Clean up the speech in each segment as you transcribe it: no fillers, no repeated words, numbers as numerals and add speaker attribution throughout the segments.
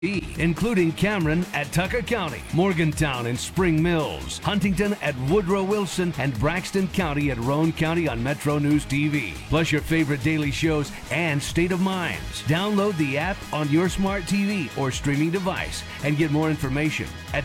Speaker 1: including Cameron at Tucker County, Morgantown and Spring Mills, Huntington at Woodrow Wilson, and Braxton County at Roane County on Metro News TV. Plus your favorite daily shows and State of Minds. Download the app on your smart TV or streaming device and get more information at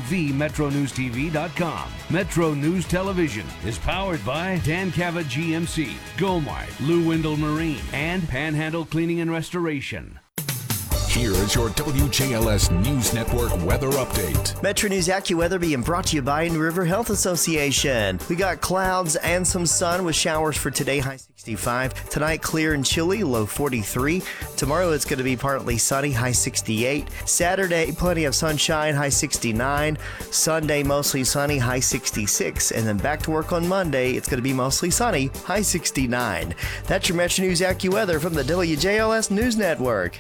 Speaker 1: wvmetronewstv.com. Metro News Television is powered by Dan Cava GMC, Gomart, Lou Wendell Marine, and Panhandle Cleaning and Restoration.
Speaker 2: Here is your WJLS News Network weather update.
Speaker 3: Metro News AccuWeather being brought to you by New River Health Association. We got clouds and some sun with showers for today, high 65. Tonight, clear and chilly, low 43. Tomorrow, it's going to be partly sunny, high 68. Saturday, plenty of sunshine, high 69. Sunday, mostly sunny, high 66. And then back to work on Monday, it's going to be mostly sunny, high 69. That's your Metro News AccuWeather from the WJLS News Network.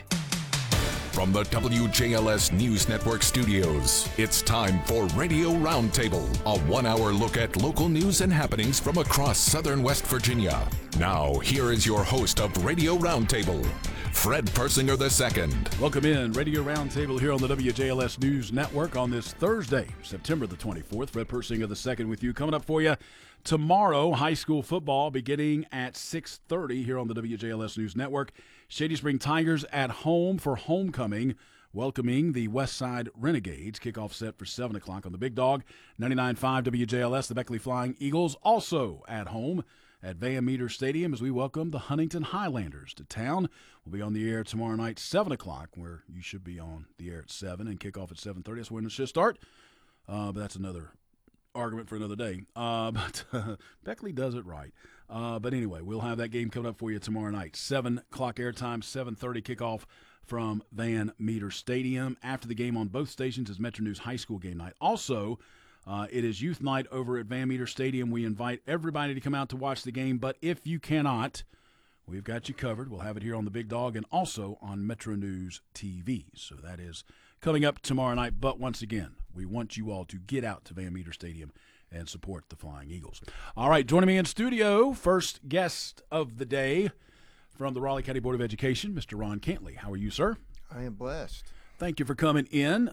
Speaker 2: From the WJLS News Network studios, it's time for Radio Roundtable, a 1-hour look at local news and happenings from across southern West Virginia. Now, here is your host of Radio Roundtable, Fred Persinger II.
Speaker 4: Welcome in, Radio Roundtable here on the WJLS News Network on this Thursday, September the 24th. Fred Persinger II with you. Coming up for you tomorrow, high school football beginning at 6:30 here on the WJLS News Network. Shady Spring Tigers at home for homecoming, welcoming the Westside Renegades. Kickoff set for 7 o'clock on the Big Dog. 99.5 WJLS, the Beckley Flying Eagles, also at home at Van Meter Stadium as we welcome the Huntington Highlanders to town. We'll be on the air tomorrow night, 7 o'clock, where you should be on the air at 7 and kick off at 7:30. That's when it should start. But that's another argument for another day. But Beckley does it right. But anyway, we'll have that game coming up for you tomorrow night. 7 o'clock airtime, 7:30 kickoff from Van Meter Stadium. After the game on both stations is Metro News High School game night. Also, it is youth night over at Van Meter Stadium. We invite everybody to come out to watch the game, but if you cannot, we've got you covered. We'll have it here on the Big Dog and also on Metro News TV. So that is coming up tomorrow night. But once again, we want you all to get out to Van Meter Stadium and support the Flying Eagles. All right, joining me in studio, first guest of the day from the Raleigh County Board of Education, Mr. Ron Cantley. How are you, sir?
Speaker 5: I am blessed.
Speaker 4: Thank you for coming in.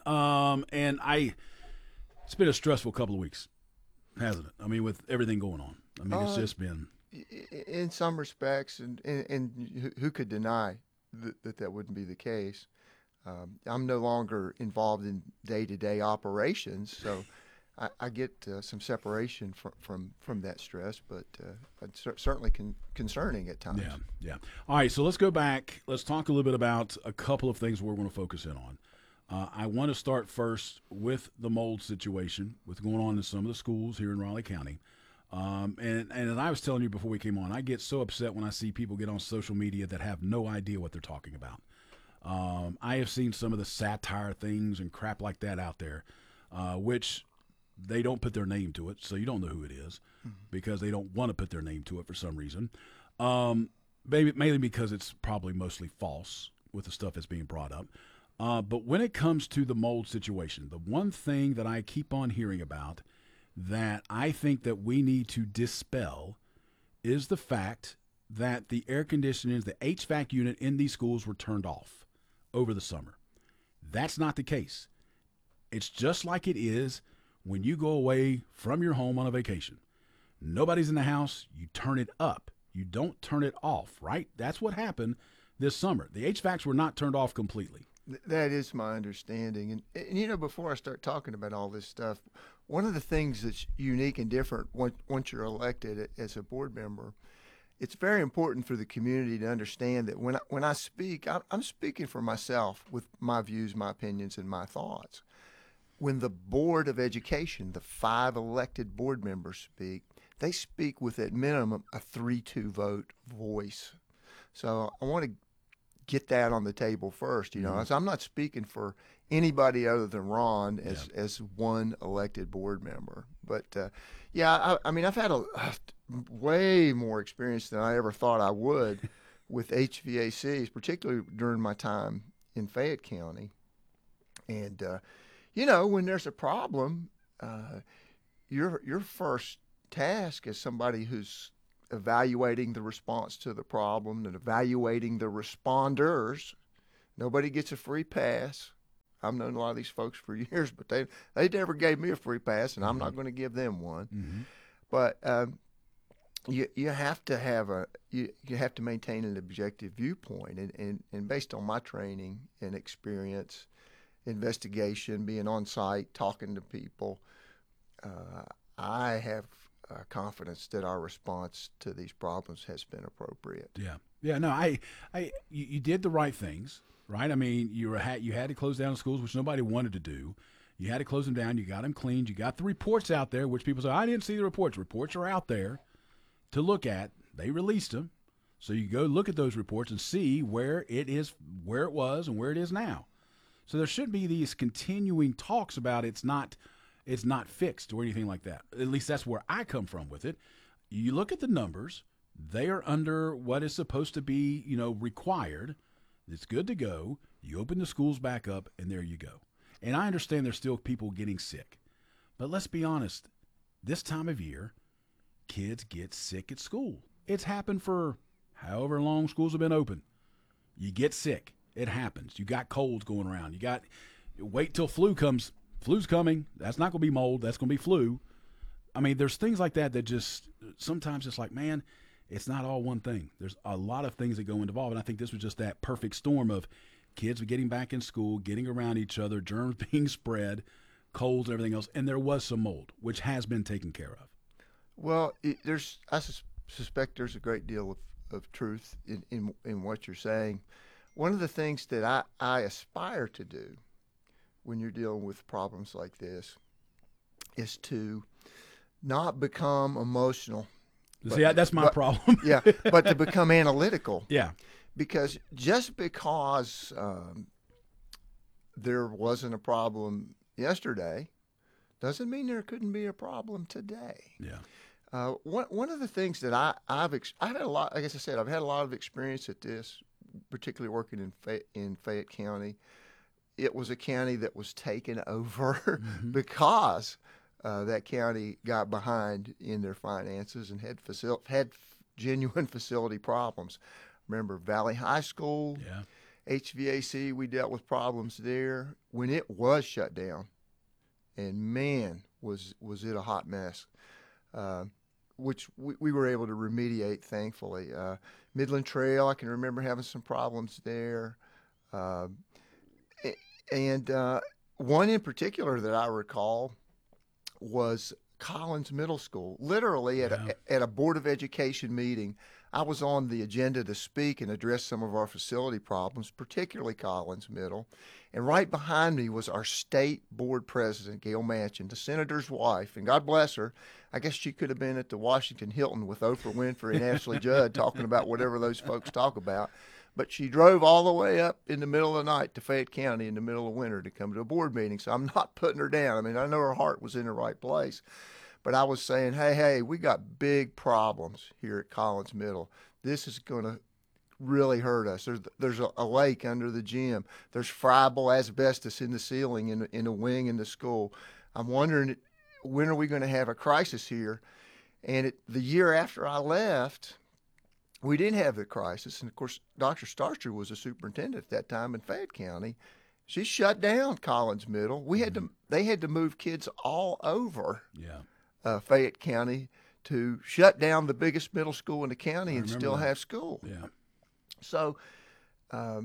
Speaker 4: It's been a stressful couple of weeks, hasn't it? I mean, with everything going on. I mean, it's just been.
Speaker 5: In some respects, and who could deny that wouldn't be the case? I'm no longer involved in day-to-day operations, so I get some separation from that stress, but it's certainly concerning at times.
Speaker 4: Yeah. All right, so let's go back. Let's talk a little bit about a couple of things we're going to focus in on. I want to start first with the mold situation, with going on in some of the schools here in Raleigh County. And as I was telling you before we came on, I get so upset when I see people get on social media that have no idea what they're talking about. I have seen some of the satire things and crap like that out there, which they don't put their name to it, so you don't know who it is because they don't want to put their name to it for some reason. Mainly because it's probably mostly false with the stuff that's being brought up. But when it comes to the mold situation, the one thing that I keep on hearing about that I think that we need to dispel is the fact that the air conditioning, the HVAC unit in these schools were turned off over the summer. That's not the case. It's just like it is when you go away from your home on a vacation. Nobody's in the house, you turn it up. You don't turn it off, right? That's what happened this summer. The HVACs were not turned off completely.
Speaker 5: That is my understanding. And before I start talking about all this stuff, one of the things that's unique and different once you're elected as a board member, it's very important for the community to understand that when I speak, I'm speaking for myself with my views, my opinions, and my thoughts. When the Board of Education, the 5 elected board members speak, they speak with at minimum a 3-2 vote voice. So I want to get that on the table first, So I'm not speaking for anybody other than Ron as one elected board member. But, I mean, I've had a way more experience than I ever thought I would with HVACs, particularly during my time in Fayette County. And, when there's a problem, your first task as somebody who's evaluating the response to the problem and evaluating the responders. Nobody gets a free pass. I've known a lot of these folks for years, but they never gave me a free pass, and I'm not going to give them one. But you have to have you have to maintain an objective viewpoint, and based on my training and experience, investigation, being on site, talking to people, I have confidence that our response to these problems has been appropriate.
Speaker 4: Yeah. No, you did the right things, right? I mean, you had to close down schools, which nobody wanted to do. You had to close them down. You got them cleaned. You got the reports out there, which people say, I didn't see the reports. Reports are out there to look at. They released them. So you go look at those reports and see where it was and where it is now. So there should be these continuing talks about it's not fixed or anything like that. At least that's where I come from with it. You look at the numbers. They are under what is supposed to be, required. It's good to go. You open the schools back up, and there you go. And I understand there's still people getting sick. But let's be honest. This time of year, kids get sick at school. It's happened for however long schools have been open. You get sick. It happens. You got colds going around. Wait till flu comes. Flu's coming. That's not going to be mold. That's going to be flu. I mean, there's things like that just sometimes it's like, man, it's not all one thing. There's a lot of things that go involved, and I think this was just that perfect storm of kids getting back in school, getting around each other, germs being spread, colds and everything else, and there was some mold, which has been taken care of.
Speaker 5: Well, I suspect there's a great deal of truth in what you're saying. One of the things that I aspire to do when you're dealing with problems like this is to not become emotional.
Speaker 4: See, that's my problem.
Speaker 5: Yeah, but to become analytical.
Speaker 4: Yeah.
Speaker 5: Because just because there wasn't a problem yesterday doesn't mean there couldn't be a problem today.
Speaker 4: Yeah.
Speaker 5: One of the things that I've had a lot, like I said, I've had a lot of experience at this, particularly working in Fayette County. It was a county that was taken over because that county got behind in their finances and had genuine facility problems. Remember Valley High School, HVAC, we dealt with problems there when it was shut down. And man, was it a hot mess, which we were able to remediate, thankfully. Midland Trail, I can remember having some problems there. And one in particular that I recall was Collins Middle School. Literally at a Board of Education meeting, I was on the agenda to speak and address some of our facility problems, particularly Collins Middle. And right behind me was our state board president, Gail Manchin, the senator's wife. And God bless her. I guess she could have been at the Washington Hilton with Oprah Winfrey and Ashley Judd talking about whatever those folks talk about. But she drove all the way up in the middle of the night to Fayette County in the middle of winter to come to a board meeting. So I'm not putting her down. I mean, I know her heart was in the right place. But I was saying, hey, we got big problems here at Collins Middle. This is going to really hurt us. There's a lake under the gym. There's friable asbestos in the ceiling in a wing in the school. I'm wondering, when are we going to have a crisis here? And the year after I left, we didn't have the crisis. And, of course, Dr. Starcher was a superintendent at that time in Fayette County. She shut down Collins Middle. They had to move kids all over Fayette County to shut down the biggest middle school in the county and still have school.
Speaker 4: Yeah.
Speaker 5: So, a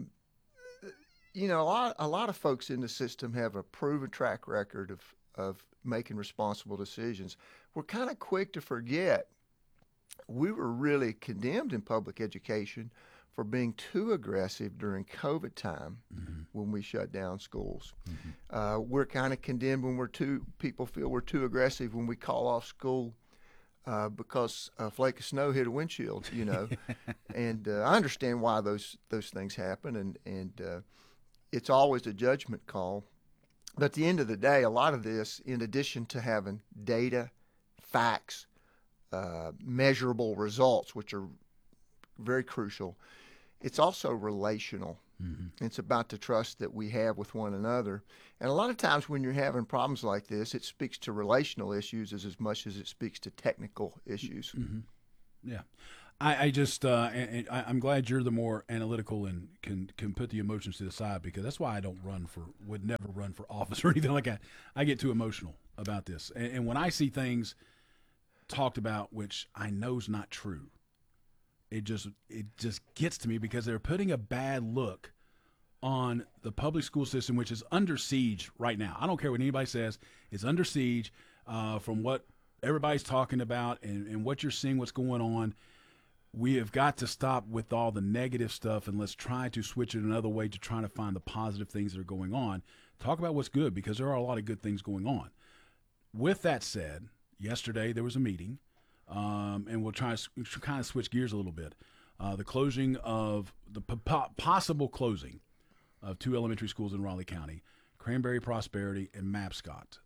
Speaker 5: lot of folks in the system have a proven track record of making responsible decisions. We're kind of quick to forget we were really condemned in public education for being too aggressive during COVID time when we shut down schools. We're kind of condemned when people feel we're too aggressive when we call off school because a flake of snow hit a windshield, And I understand why those things happen, and it's always a judgment call. But at the end of the day, a lot of this, in addition to having data, facts, measurable results, which are very crucial, it's also relational. It's about the trust that we have with one another. And a lot of times when you're having problems like this, it speaks to relational issues as much as it speaks to technical issues.
Speaker 4: Yeah. I just and I'm glad you're the more analytical and can put the emotions to the side, because that's why I would never run for office or anything like that. I get too emotional about this, and when I see things talked about which I know is not true, it just gets to me, because they're putting a bad look on the public school system, which is under siege right now. I don't care what anybody says; it's under siege from what everybody's talking about and what you're seeing, what's going on. We have got to stop with all the negative stuff, and let's try to switch it another way to try to find the positive things that are going on. Talk about what's good, because there are a lot of good things going on. With that said, yesterday there was a meeting, and we'll try to kind of switch gears a little bit. The closing of the possible closing of 2 elementary schools in Raleigh County, Cranberry Prosperity and Mapscott.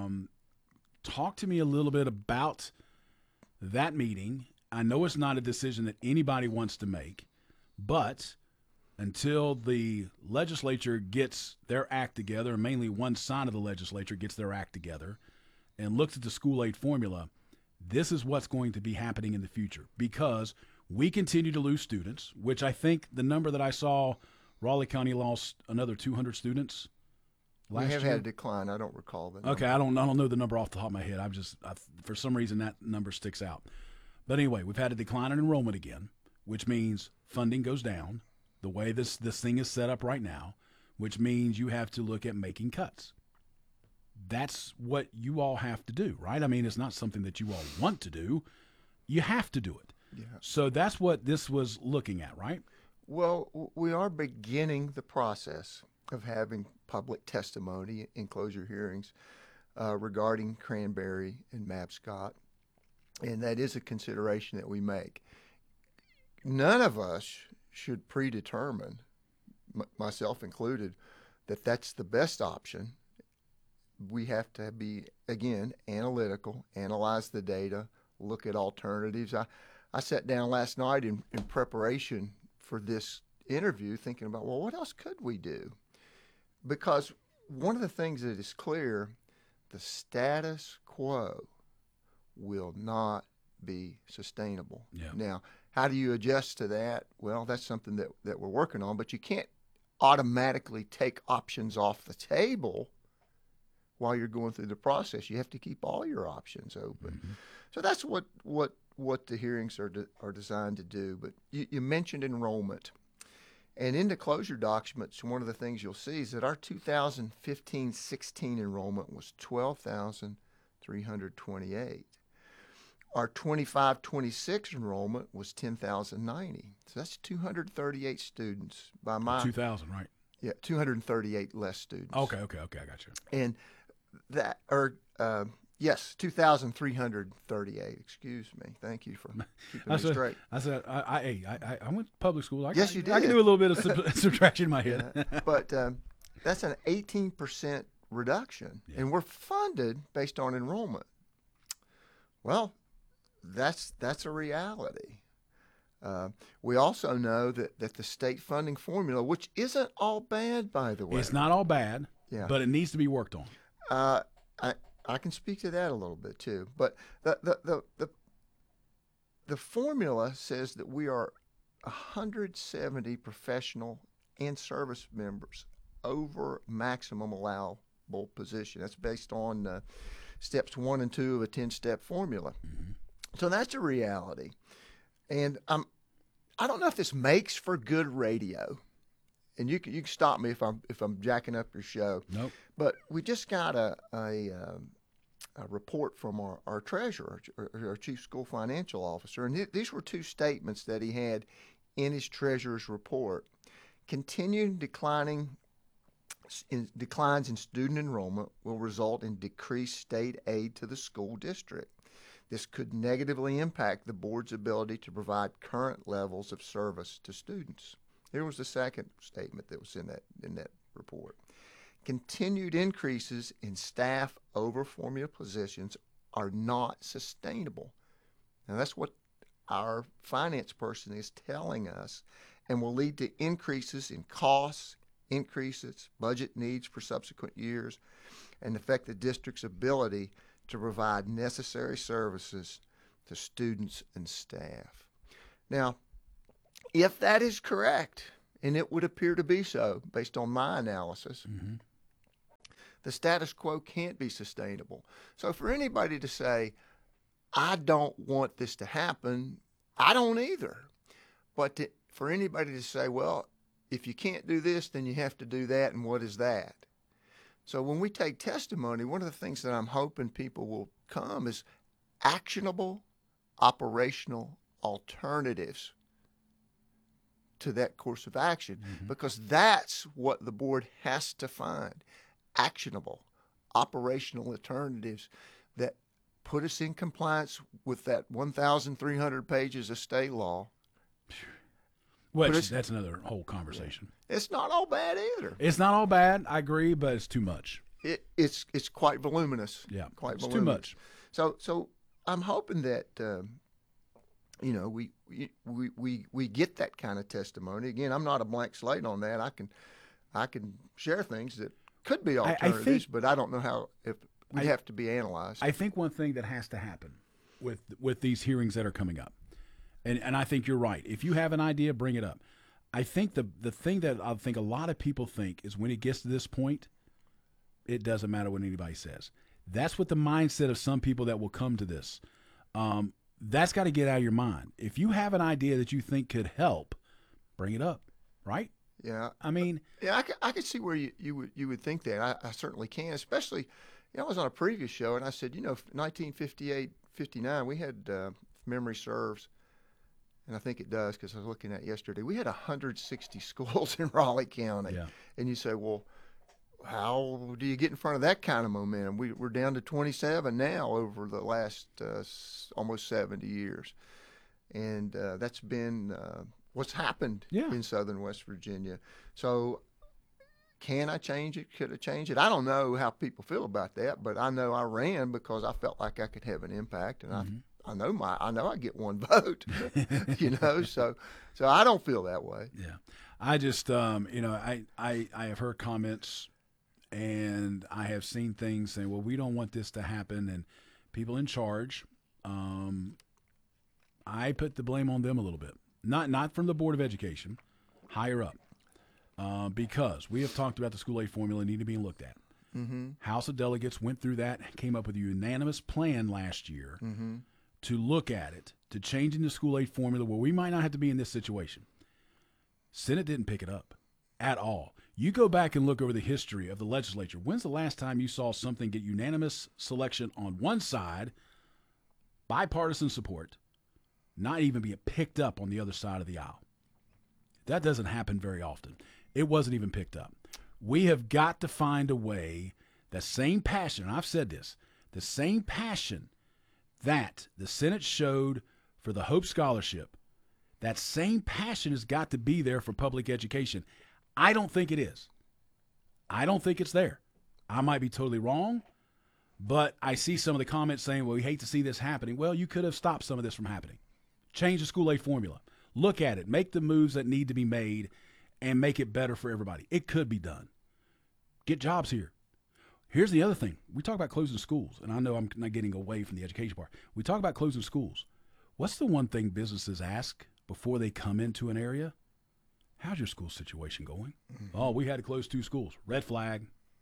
Speaker 4: Talk to me a little bit about that meeting. I know it's not a decision that anybody wants to make, but until the legislature gets their act together, and mainly one side of the legislature gets their act together and looks at the school aid formula, this is what's going to be happening in the future, because we continue to lose students, which I think the number that I saw, Raleigh County lost another 200 students last year.
Speaker 5: We have had a decline. I don't recall the number.
Speaker 4: Okay, I don't know the number off the top of my head. For some reason that number sticks out. But anyway, we've had a decline in enrollment again, which means funding goes down the way this thing is set up right now, which means you have to look at making cuts. That's what you all have to do, right? I mean, it's not something that you all want to do. You have to do it.
Speaker 5: Yeah.
Speaker 4: So that's what this was looking at, right?
Speaker 5: Well, we are beginning the process of having public testimony in closure hearings regarding Cranberry and Mapscott. And that is a consideration that we make. None of us should predetermine, myself included, that that's the best option. We have to be, again, analytical, analyze the data, look at alternatives. I sat down last night in preparation for this interview thinking about, well, what else could we do? Because one of the things that is clear, the status quo will not be sustainable.
Speaker 4: Yeah.
Speaker 5: Now, how do you adjust to that? Well, that's something that we're working on, but you can't automatically take options off the table while you're going through the process. You have to keep all your options open. Mm-hmm. So that's what the hearings are designed to do. But you mentioned enrollment. And in the closure documents, one of the things you'll see is that our 2015-16 enrollment was 12,328. Our 25-26 enrollment was 10,090. So that's 238 students by my
Speaker 4: 2,000, right?
Speaker 5: Yeah, 238 less students.
Speaker 4: Okay, I got you.
Speaker 5: And that, yes, 2,338. Excuse me. Thank you for keeping me straight.
Speaker 4: I went to public school.
Speaker 5: Yes, you did.
Speaker 4: I can do a little bit of subtraction in my head.
Speaker 5: Yeah. But that's an 18% reduction, and we're funded based on enrollment. Well, that's a reality. We also know that the state funding formula, which isn't all bad, by the way.
Speaker 4: It's not all bad, but it needs to be worked on.
Speaker 5: I can speak to that a little bit too. But the formula says that we are 170 professional and service members over maximum allowable position. That's based on steps 1 and 2 of a 10-step formula. Mm-hmm. So that's a reality. And I don't know if this makes for good radio. And you can stop me if I'm jacking up your show.
Speaker 4: Nope.
Speaker 5: But we just got a report from our treasurer, our chief school financial officer, and these were 2 statements that he had in his treasurer's report. Continued declines in student enrollment will result in decreased state aid to the school district. This could negatively impact the board's ability to provide current levels of service to students. Here was the second statement that was in that report. Continued increases in staff over formula positions are not sustainable. Now that's what our finance person is telling us, and will lead to increases in costs, increases, budget needs for subsequent years, and affect the district's ability to provide necessary services to students and staff. Now, if that is correct, and it would appear to be so based on my analysis, the status quo can't be sustainable. So for anybody to say, I don't want this to happen, I don't either. But for anybody to say, well, if you can't do this, then you have to do that, and what is that? So when we take testimony, one of the things that I'm hoping people will come is actionable, operational alternatives to that course of action, because that's what the board has to find. Actionable, operational alternatives that put us in compliance with that 1,300 pages of state law.
Speaker 4: Which, that's another whole conversation.
Speaker 5: It's not all bad either.
Speaker 4: It's not all bad, I agree, but it's too much.
Speaker 5: It's quite voluminous.
Speaker 4: Yeah,
Speaker 5: quite
Speaker 4: it's
Speaker 5: voluminous.
Speaker 4: too much.
Speaker 5: So I'm hoping that we get that kind of testimony. Again, I'm not a blank slate on that. I can share things that could be alternatives, but I don't know how. If we have to be analyzed.
Speaker 4: I think one thing that has to happen with these hearings that are coming up, and I think you're right. If you have an idea, bring it up. I think the thing that I think a lot of people think is when it gets to this point, it doesn't matter what anybody says. That's what the mindset of some people that will come to this. That's got to get out of your mind. If you have an idea that you think could help, bring it up, right?
Speaker 5: Yeah.
Speaker 4: I mean,
Speaker 5: yeah, I could see where you would think that. I certainly can, especially, I was on a previous show and I said, 1958, 59, we had, if memory serves, and I think it does because I was looking at it yesterday, we had 160 schools in Raleigh County.
Speaker 4: Yeah.
Speaker 5: And you say, well, how do you get in front of that kind of momentum? We're down to 27 now over the last almost 70 years. And that's been what's happened in southern West Virginia. So can I change it? Could I change it? I don't know how people feel about that, but I know I ran because I felt like I could have an impact, and I know I get one vote, so I don't feel that way.
Speaker 4: Yeah. I just, I have heard comments and I have seen things saying, well, we don't want this to happen. And people in charge, I put the blame on them a little bit. Not from the Board of Education, higher up, because we have talked about the school aid formula need to be looked at. House of Delegates went through that, came up with a unanimous plan last year to look at it, to changing the school aid formula where we might not have to be in this situation. Senate didn't pick it up at all. You go back and look over the history of the legislature. When's the last time you saw something get unanimous selection on one side, bipartisan support, not even be picked up on the other side of the aisle? That doesn't happen very often. It wasn't even picked up. We have got to find a way, the same passion, and I've said this, the same passion that the Senate showed for the Hope Scholarship, that same passion has got to be there for public education. I don't think it is. I don't think it's there. I might be totally wrong, but I see some of the comments saying, well, we hate to see this happening. Well, you could have stopped some of this from happening. Change the school aid formula. Look at it. Make the moves that need to be made and make it better for everybody. It could be done. Get jobs here. Here's the other thing. We talk about closing schools, and I know I'm not getting away from the education part. We talk about closing schools. What's the one thing businesses ask before they come into an area? How's your school situation going? Oh, we had to close 2 schools. Red flag.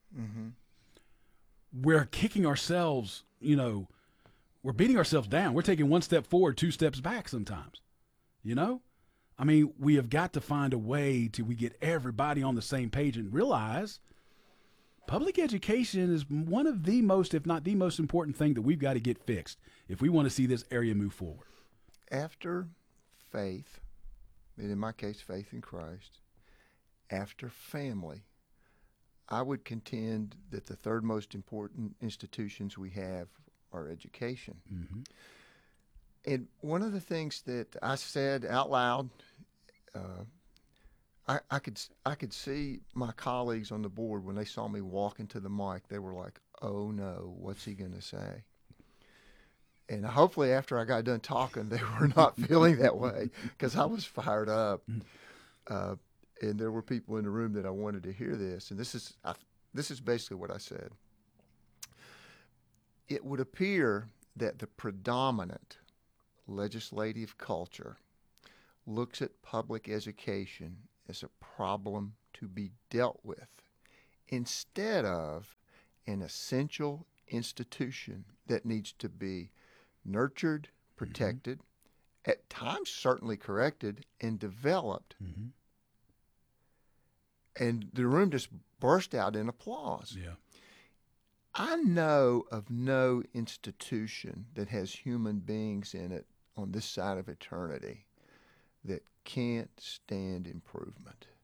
Speaker 4: We're kicking ourselves, we're beating ourselves down. We're taking 1 step forward, 2 steps back sometimes. I mean, we have got to find a way we get everybody on the same page and realize public education is one of the most, if not the most important thing that we've got to get fixed if we want to see this area move forward.
Speaker 5: After faith, and in my case, faith in Christ, after family, I would contend that the third most important institutions we have are education. And one of the things that I said out loud, I could see my colleagues on the board when they saw me walk into the mic, they were like, oh no, what's he going to say? And hopefully after I got done talking, they were not feeling that way because I was fired up. And there were people in the room that I wanted to hear this. And this is basically what I said. It would appear that the predominant legislative culture looks at public education as a problem to be dealt with instead of an essential institution that needs to be nurtured, protected, at times certainly corrected, and developed. And the room just burst out in applause.
Speaker 4: Yeah.
Speaker 5: I know of no institution that has human beings in it on this side of eternity that can't stand improvement.